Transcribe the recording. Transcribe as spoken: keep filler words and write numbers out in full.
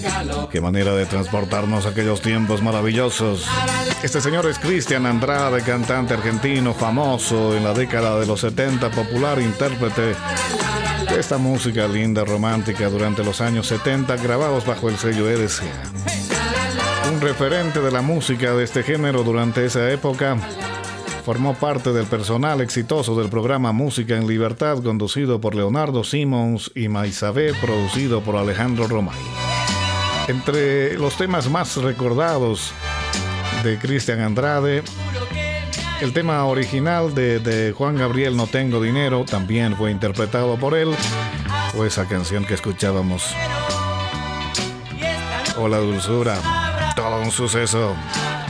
Qué manera de transportarnos a aquellos tiempos maravillosos. Este señor es Cristian Andrade, cantante argentino famoso en la década de los setenta, popular intérprete de esta música linda, romántica durante los años setenta, grabados bajo el sello E D C. Un referente de la música de este género durante esa época. Formó parte del personal exitoso del programa Música en Libertad, conducido por Leonardo Simons y Maisabé, producido por Alejandro Romay. Entre los temas más recordados de Cristian Andrade, el tema original de, de Juan Gabriel, No Tengo Dinero, también fue interpretado por él, o esa canción que escuchábamos, Hola Dulzura, todo un suceso.